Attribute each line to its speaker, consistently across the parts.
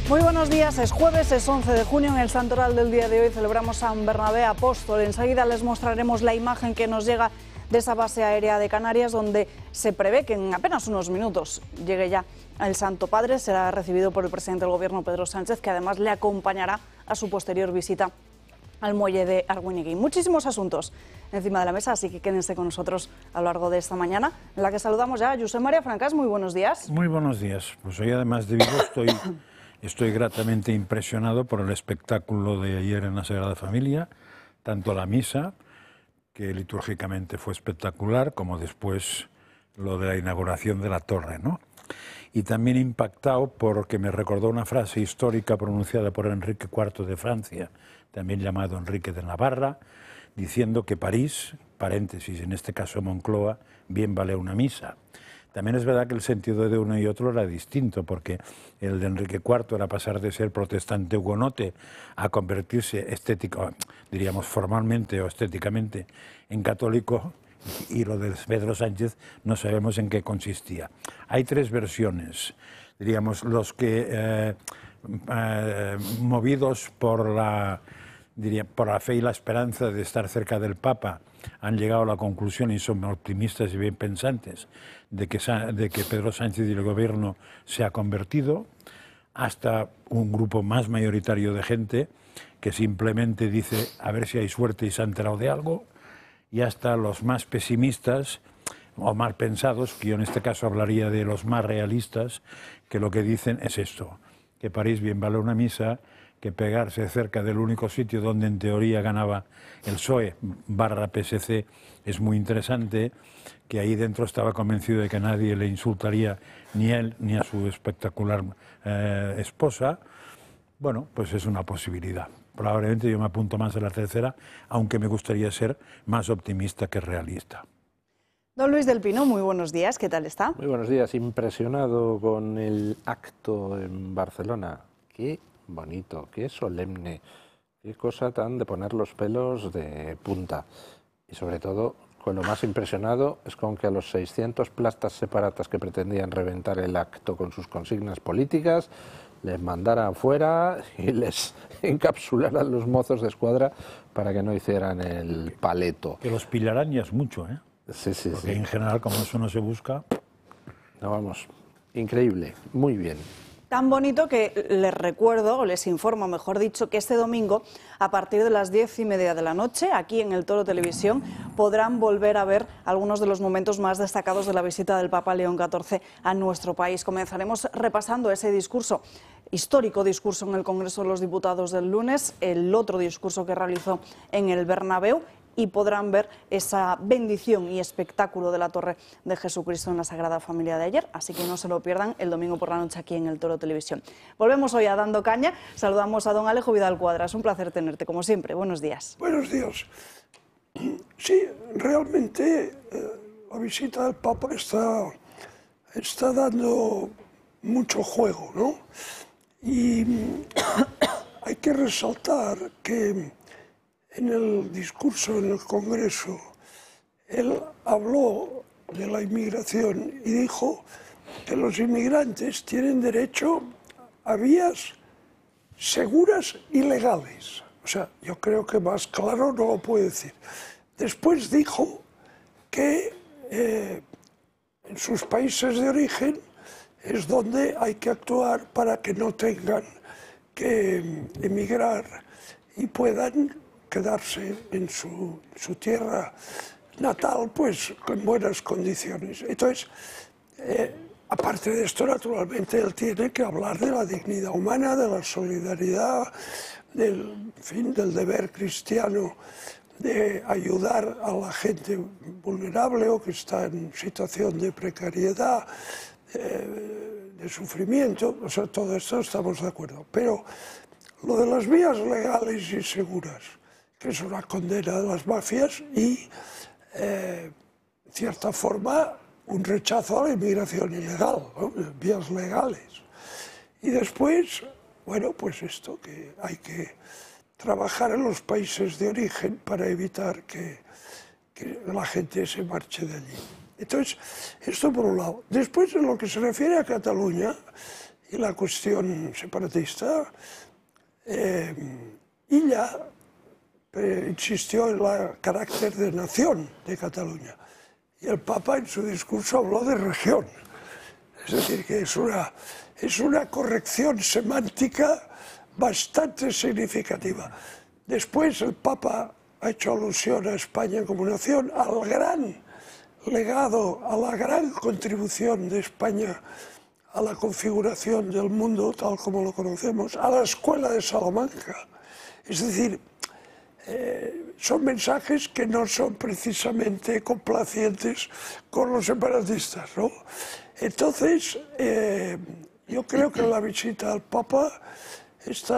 Speaker 1: Muy buenos días, es jueves, es 11 de junio, en el santoral del día de hoy celebramos San Bernabé Apóstol. Enseguida les mostraremos la imagen que nos llega de esa base aérea de Canarias, donde se prevé que en apenas unos minutos llegue ya el Santo Padre. Será recibido por el presidente del Gobierno, Pedro Sánchez, que además le acompañará a su posterior visita al muelle de Arguineguín. Muchísimos asuntos encima de la mesa, así que quédense con nosotros a lo largo de esta mañana, en la que saludamos ya a Josep María Francas. Muy buenos días.
Speaker 2: Muy buenos días. Pues hoy, además de Vigo, estoy gratamente impresionado por el espectáculo de ayer en la Sagrada Familia, tanto la misa, que litúrgicamente fue espectacular, como después lo de la inauguración de la torre, ¿no? Y también impactado porque me recordó una frase histórica pronunciada por Enrique IV de Francia, también llamado Enrique de Navarra, diciendo que París, paréntesis, en este caso Moncloa, bien vale una misa. También es verdad que el sentido de uno y otro era distinto, porque el de Enrique IV era pasar de ser protestante hugonote a convertirse diríamos formalmente o estéticamente, en católico, y lo de Pedro Sánchez no sabemos en qué consistía. Hay tres versiones, diríamos, los que movidos por la fe y la esperanza de estar cerca del Papa han llegado a la conclusión, y son optimistas y bien pensantes, de que Pedro Sánchez y el Gobierno se ha convertido, hasta un grupo más mayoritario de gente que simplemente dice a ver si hay suerte y se ha enterado de algo, y hasta los más pesimistas o más pensados, que yo en este caso hablaría de los más realistas, que lo que dicen es esto, que París bien vale una misa, que pegarse cerca del único sitio donde en teoría ganaba el PSOE/PSC es muy interesante, que ahí dentro estaba convencido de que nadie le insultaría, ni a él ni a su espectacular esposa. Bueno, pues es una posibilidad. Probablemente yo me apunto más a la tercera, aunque me gustaría ser más optimista que realista.
Speaker 1: Don Luis del Pino, muy buenos días, ¿qué tal está?
Speaker 3: Muy buenos días, impresionado con el acto en Barcelona. Qué bonito, qué solemne, qué cosa tan de poner los pelos de punta. Y sobre todo, con lo más impresionado es con que a los 600 plastas separatas que pretendían reventar el acto con sus consignas políticas, les mandaran fuera y les encapsularan los mozos de escuadra para que no hicieran el paleto.
Speaker 2: Que los pillarán ya es mucho, ¿eh?
Speaker 3: Sí, sí,
Speaker 2: porque
Speaker 3: sí.
Speaker 2: En general, como eso no se busca...
Speaker 3: No, vamos, increíble, muy bien.
Speaker 1: Tan bonito que les recuerdo, o les informo, mejor dicho, que este domingo, a partir de las 10:30 de la noche, aquí en el Toro Televisión, podrán volver a ver algunos de los momentos más destacados de la visita del Papa León XIV a nuestro país. Comenzaremos repasando ese histórico discurso en el Congreso de los Diputados del lunes, el otro discurso que realizó en el Bernabéu, y podrán ver esa bendición y espectáculo de la Torre de Jesucristo en la Sagrada Familia de ayer, así que no se lo pierdan el domingo por la noche aquí en el Toro Televisión. Volvemos hoy a Dando Caña, saludamos a don Alejo Vidal Cuadras, un placer tenerte como siempre, buenos días.
Speaker 4: Buenos días. Sí, realmente la visita del Papa está dando mucho juego, ¿no? Y hay que resaltar que en el discurso en el Congreso, él habló de la inmigración y dijo que los inmigrantes tienen derecho a vías seguras y legales. O sea, yo creo que más claro no lo puede decir. Después dijo que en sus países de origen es donde hay que actuar para que no tengan que emigrar y puedan quedarse en su tierra natal, pues con buenas condiciones. Entonces, aparte de esto, naturalmente, él tiene que hablar de la dignidad humana, de la solidaridad, del deber cristiano de ayudar a la gente vulnerable o que está en situación de precariedad, de sufrimiento. O sea, todo esto estamos de acuerdo. Pero lo de las vías legales y seguras, que es una condena de las mafias y, en cierta forma, un rechazo a la inmigración ilegal, ¿no? Vías legales. Y después, bueno, pues esto, que hay que trabajar en los países de origen para evitar que la gente se marche de allí. Entonces, esto por un lado. Después, en lo que se refiere a Cataluña, y la cuestión separatista, ella insistió en el carácter de nación de Cataluña. Y el Papa en su discurso habló de región. Es decir, que es una corrección semántica bastante significativa. Después el Papa ha hecho alusión a España como nación, al gran legado, a la gran contribución de España a la configuración del mundo tal como lo conocemos, a la escuela de Salamanca. Es decir, son mensajes que no son precisamente complacientes con los separatistas, ¿no? Entonces, yo creo que la visita al Papa está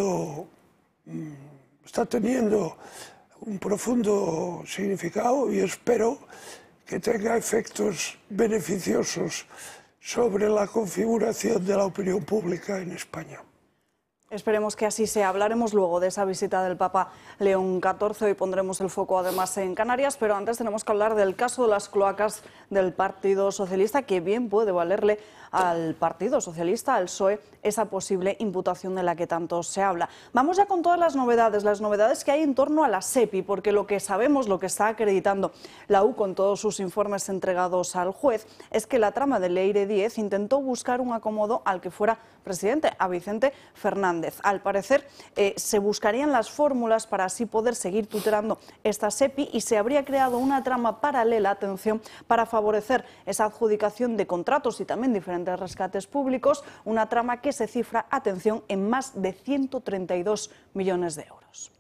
Speaker 4: teniendo un profundo significado y espero que tenga efectos beneficiosos sobre la configuración de la opinión pública en España.
Speaker 1: Esperemos que así sea. Hablaremos luego de esa visita del Papa León XIV. Hoy pondremos el foco además en Canarias, pero antes tenemos que hablar del caso de las cloacas del Partido Socialista, que bien puede valerle al Partido Socialista, al PSOE, esa posible imputación de la que tanto se habla. Vamos ya con todas las novedades que hay en torno a la SEPI, porque lo que sabemos, lo que está acreditando la U con todos sus informes entregados al juez, es que la trama de Leire Díez intentó buscar un acomodo al que fuera presidente, a Vicente Fernández. Al parecer, se buscarían las fórmulas para así poder seguir tutelando esta SEPI y se habría creado una trama paralela, atención, para favorecer esa adjudicación de contratos y también diferentes rescates públicos, una trama que se cifra, atención, en más de 132 millones de euros.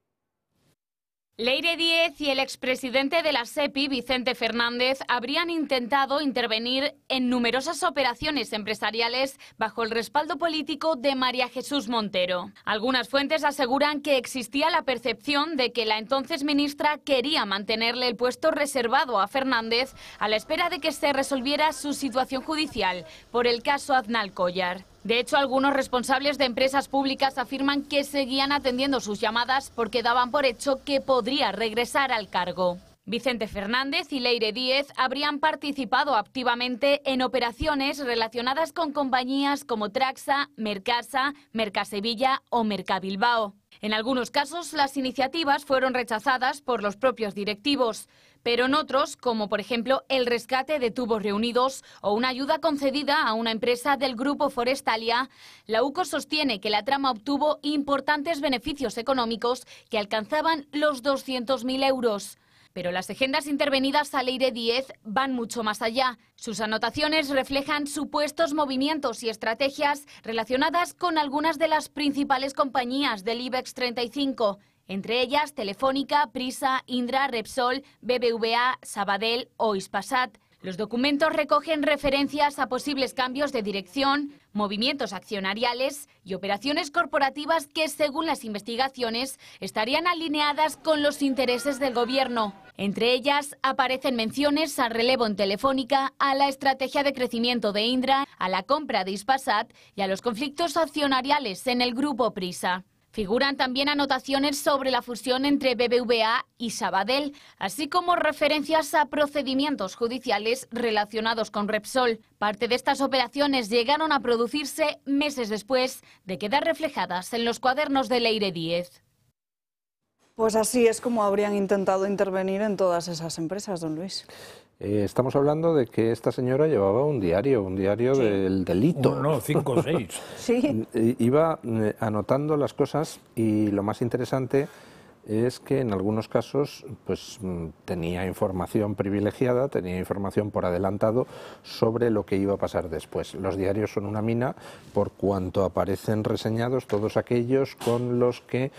Speaker 5: Leire Díez y el expresidente de la SEPI, Vicente Fernández, habrían intentado intervenir en numerosas operaciones empresariales bajo el respaldo político de María Jesús Montero. Algunas fuentes aseguran que existía la percepción de que la entonces ministra quería mantenerle el puesto reservado a Fernández a la espera de que se resolviera su situación judicial por el caso Aznalcóllar. De hecho, algunos responsables de empresas públicas afirman que seguían atendiendo sus llamadas porque daban por hecho que podría regresar al cargo. Vicente Fernández y Leire Díez habrían participado activamente en operaciones relacionadas con compañías como Traxa, Mercasa, Mercasevilla o Mercabilbao. En algunos casos, las iniciativas fueron rechazadas por los propios directivos, pero en otros, como por ejemplo el rescate de tubos reunidos o una ayuda concedida a una empresa del grupo Forestalia, la UCO sostiene que la trama obtuvo importantes beneficios económicos que alcanzaban los 200.000 euros. Pero las agendas intervenidas a Leire Díez van mucho más allá. Sus anotaciones reflejan supuestos movimientos y estrategias relacionadas con algunas de las principales compañías del IBEX 35, entre ellas Telefónica, Prisa, Indra, Repsol, BBVA, Sabadell o Hispasat. Los documentos recogen referencias a posibles cambios de dirección, movimientos accionariales y operaciones corporativas que, según las investigaciones, estarían alineadas con los intereses del gobierno. Entre ellas aparecen menciones al relevo en Telefónica, a la estrategia de crecimiento de Indra, a la compra de Hispasat y a los conflictos accionariales en el grupo Prisa. Figuran también anotaciones sobre la fusión entre BBVA y Sabadell, así como referencias a procedimientos judiciales relacionados con Repsol. Parte de estas operaciones llegaron a producirse meses después de quedar reflejadas en los cuadernos de Leire Díez.
Speaker 1: Pues así es como habrían intentado intervenir en todas esas empresas, don Luis.
Speaker 3: Estamos hablando de que esta señora llevaba un diario
Speaker 1: Sí.
Speaker 3: del delito.
Speaker 2: No, 5 o 6.
Speaker 1: Sí.
Speaker 3: Iba anotando las cosas y lo más interesante es que en algunos casos pues tenía información privilegiada, tenía información por adelantado sobre lo que iba a pasar después. Los diarios son una mina por cuanto aparecen reseñados todos aquellos con los que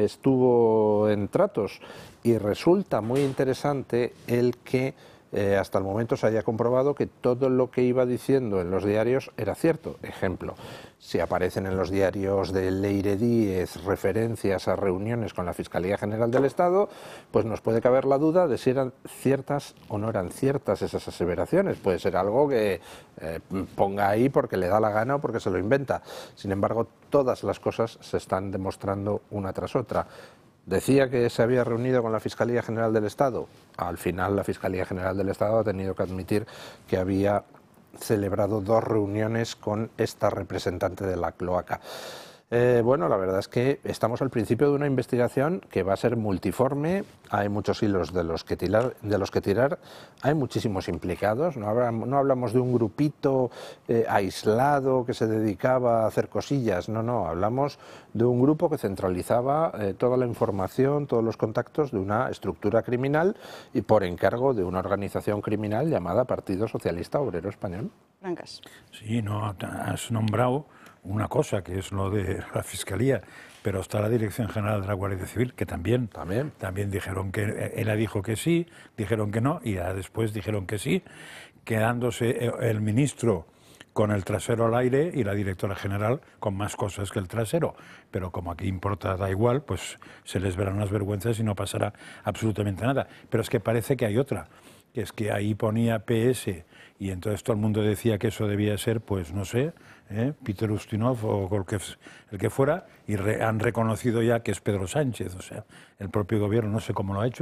Speaker 3: estuvo en tratos y resulta muy interesante el que hasta el momento se haya comprobado que todo lo que iba diciendo en los diarios era cierto. Ejemplo, si aparecen en los diarios de Leire Díez referencias a reuniones con la Fiscalía General del Estado, pues nos puede caber la duda de si eran ciertas o no eran ciertas esas aseveraciones. Puede ser algo que ponga ahí porque le da la gana o porque se lo inventa. Sin embargo, todas las cosas se están demostrando una tras otra. Decía que se había reunido con la Fiscalía General del Estado. Al final la Fiscalía General del Estado ha tenido que admitir que había celebrado 2 reuniones con esta representante de la cloaca. Bueno, la verdad es que estamos al principio de una investigación que va a ser multiforme, hay muchos hilos de los que tirar, hay muchísimos implicados, no hablamos de un grupito aislado que se dedicaba a hacer cosillas, no, hablamos de un grupo que centralizaba toda la información, todos los contactos de una estructura criminal y por encargo de una organización criminal llamada Partido Socialista Obrero Español.
Speaker 1: Brancas.
Speaker 2: Sí, no, has nombrado una cosa, que es lo de la Fiscalía, pero está la Dirección General de la Guardia Civil, que también dijeron que, ella dijo que sí, dijeron que no, y ya después dijeron que sí, quedándose el ministro con el trasero al aire y la directora general con más cosas que el trasero. Pero como aquí importa, da igual, pues se les verán las vergüenzas y no pasará absolutamente nada. Pero es que parece que hay otra, que es que ahí ponía PS y entonces todo el mundo decía que eso debía ser, pues no sé, Peter Ustinov o el que fuera, y han reconocido ya que es Pedro Sánchez, o sea, el propio gobierno, no sé cómo lo ha hecho.